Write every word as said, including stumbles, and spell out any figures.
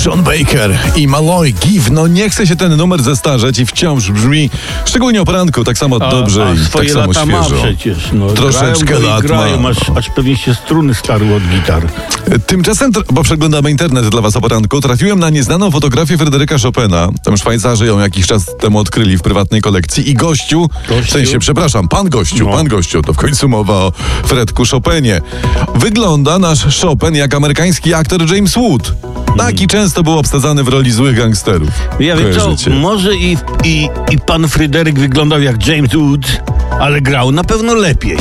Sean Baker i Malloy Give. No nie chce się ten numer zestarzeć i wciąż brzmi, szczególnie o poranku, tak samo a, dobrze a i swoje tak samo lata świeżo. ma przecież. No, Troszeczkę grają go lat i grają, ma. aż, aż pewnie się struny starły od gitar. Tymczasem, bo przeglądamy internet dla was o poranku, trafiłem na nieznaną fotografię Fryderyka Chopina. Tam Szwajcarzy ją jakiś czas temu odkryli w prywatnej kolekcji i gościu, Gościu? w sensie, przepraszam, pan gościu, No. pan gościu, to w końcu mowa o Fredku Chopinie. Wygląda nasz Chopin jak amerykański aktor James Wood. Taki często był obsadzany w roli złych gangsterów. Ja wiem co, Kojarzycie? może i, i, i pan Fryderyk wyglądał jak James Wood, ale grał na pewno lepiej.